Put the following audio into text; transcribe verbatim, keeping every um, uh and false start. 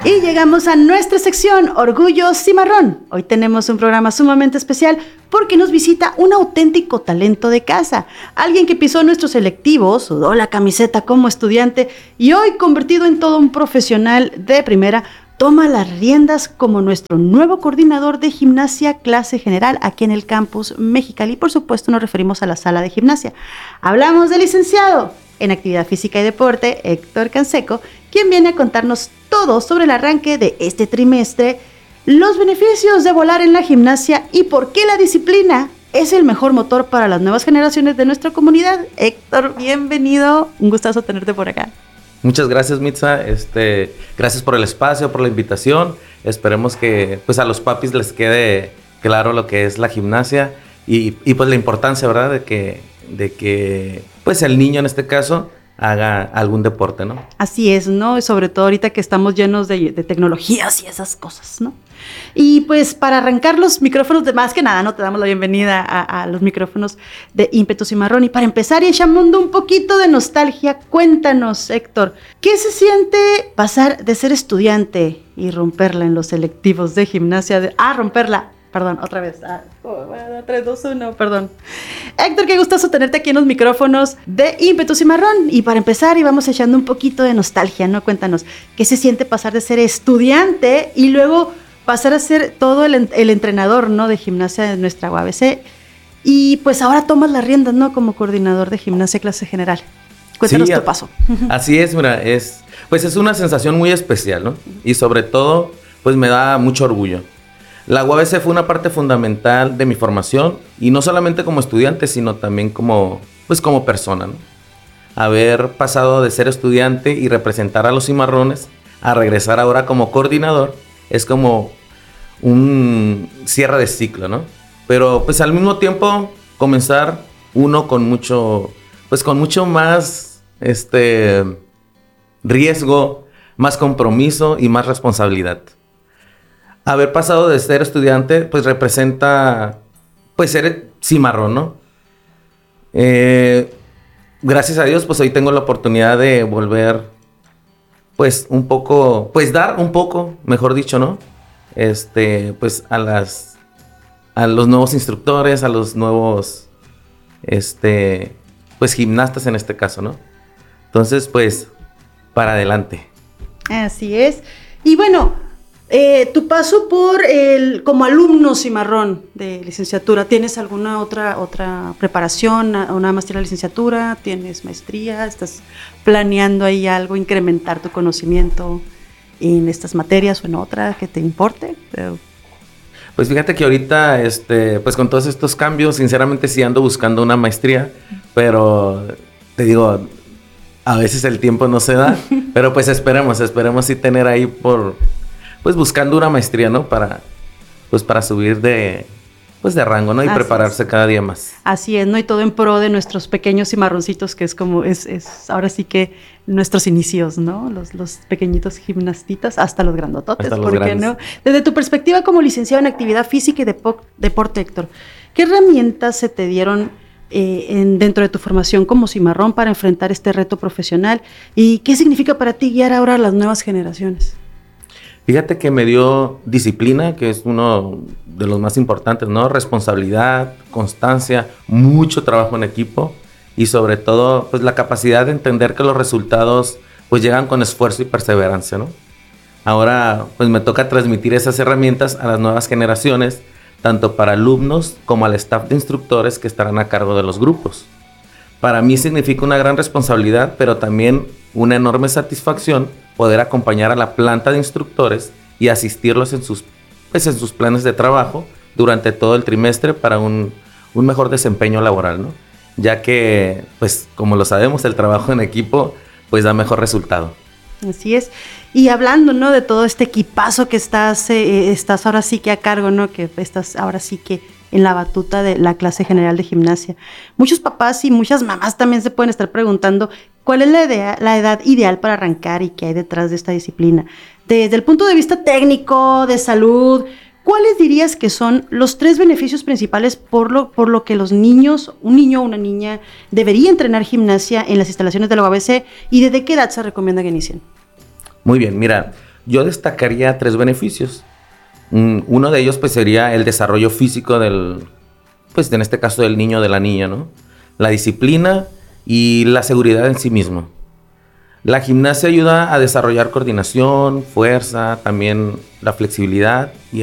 Y llegamos a nuestra sección Orgullo Cimarrón. Hoy tenemos un programa sumamente especial porque nos visita un auténtico talento de casa. Alguien que pisó nuestros selectivos, sudó la camiseta como estudiante y hoy, convertido en todo un profesional de primera, toma las riendas como nuestro nuevo coordinador de gimnasia clase general aquí en el campus Mexicali. Y por supuesto nos referimos a la sala de gimnasia. Hablamos del licenciado en Actividad Física y Deporte, Héctor Canseco, quien viene a contarnos todo sobre el arranque de este trimestre, los beneficios de volar en la gimnasia y por qué la disciplina es el mejor motor para las nuevas generaciones de nuestra comunidad. Héctor, bienvenido, un gustazo tenerte por acá. Muchas gracias, Mitza, este, gracias por el espacio, por la invitación. Esperemos que pues a los papis les quede claro lo que es la gimnasia y, y pues la importancia, ¿verdad?, de que, de que pues el niño en este caso haga algún deporte, ¿no? Así es, ¿no? Y sobre todo ahorita que estamos llenos de, de tecnologías y esas cosas, ¿no? Y pues para arrancar los micrófonos, de más que nada, ¿no? Te damos la bienvenida a, a los micrófonos de Ímpetu Cimarrón. Y para empezar y echando un poquito de nostalgia, cuéntanos, Héctor, ¿qué se siente pasar de ser estudiante y romperla en los selectivos de gimnasia? De, ah, romperla. Perdón, otra vez. Ah, oh, bueno, tres, dos, uno, perdón. Héctor, qué gustoso tenerte aquí en los micrófonos de Ímpetu Cimarrón. Y para empezar, y vamos echando un poquito de nostalgia, ¿no? Cuéntanos, ¿qué se siente pasar de ser estudiante y luego pasar a ser todo el, el entrenador, ¿no?, de gimnasia de nuestra U A B C? Y pues ahora tomas las riendas, ¿no?, como coordinador de gimnasia clase general. Cuéntanos sí, tu paso. Así es, mira, es, pues es una sensación muy especial, ¿no? Y sobre todo, pues me da mucho orgullo. La U A B C fue una parte fundamental de mi formación y no solamente como estudiante, sino también como, pues como persona, ¿no? Haber pasado de ser estudiante y representar a los cimarrones a regresar ahora como coordinador es como un cierre de ciclo, ¿no? Pero pues al mismo tiempo comenzar uno con mucho, pues con mucho más este riesgo, más compromiso y más responsabilidad. Haber pasado de ser estudiante, pues representa, pues ser cimarrón, ¿no? Eh, gracias a Dios, pues hoy tengo la oportunidad de volver, pues un poco, pues dar un poco, mejor dicho, ¿no? Este, pues a las, a los nuevos instructores, a los nuevos, este, pues gimnastas en este caso, ¿no? Entonces, pues, para adelante. Así es. Y bueno, Eh, tu paso por el como alumno cimarrón de licenciatura, ¿tienes alguna otra otra preparación, una maestría de licenciatura? ¿Tienes maestría? ¿Estás planeando ahí algo, incrementar tu conocimiento en estas materias o en otra que te importe? Pero... Pues fíjate que ahorita, este, pues con todos estos cambios, sinceramente sí ando buscando una maestría, pero te digo, a veces el tiempo no se da, pero pues esperemos, esperemos sí tener ahí por... pues buscando una maestría, ¿no? Para, pues para subir de, pues de rango, ¿no? Y así prepararse es. Cada día más. Así es, ¿no? Y todo en pro de nuestros pequeños cimarroncitos, que es como, es, es ahora sí que nuestros inicios, ¿no? Los, los pequeñitos gimnastitas hasta los grandototes, hasta los ¿por qué no? Desde tu perspectiva como licenciado en Actividad Física y Depo- Deporte, Héctor, ¿qué herramientas se te dieron eh, en, dentro de tu formación como cimarrón para enfrentar este reto profesional? ¿Y qué significa para ti guiar ahora a las nuevas generaciones? Fíjate que me dio disciplina, que es uno de los más importantes, ¿no? Responsabilidad, constancia, mucho trabajo en equipo y sobre todo, pues la capacidad de entender que los resultados, pues llegan con esfuerzo y perseverancia, ¿no? Ahora, pues me toca transmitir esas herramientas a las nuevas generaciones, tanto para alumnos como al staff de instructores que estarán a cargo de los grupos. Para mí significa una gran responsabilidad, pero también una enorme satisfacción poder acompañar a la planta de instructores y asistirlos en sus, pues en sus planes de trabajo durante todo el trimestre para un, un mejor desempeño laboral, ¿no? Ya que, pues como lo sabemos, el trabajo en equipo pues da mejor resultado. Así es. Y hablando, ¿no?, de todo este equipazo que estás, eh, estás ahora sí que a cargo, ¿no?, que estás ahora sí que en la batuta de la clase general de gimnasia. Muchos papás y muchas mamás también se pueden estar preguntando cuál es la, idea, la edad ideal para arrancar y qué hay detrás de esta disciplina. Desde el punto de vista técnico, de salud, ¿cuáles dirías que son los tres beneficios principales por lo, por lo que los niños, un niño o una niña, debería entrenar gimnasia en las instalaciones de la U A B C y desde qué edad se recomienda que inicien? Muy bien, mira, yo destacaría tres beneficios. Uno de ellos pues sería el desarrollo físico del, pues en este caso del niño o de la niña, ¿no? La disciplina y la seguridad en sí mismo. La gimnasia ayuda a desarrollar coordinación, fuerza, también la flexibilidad y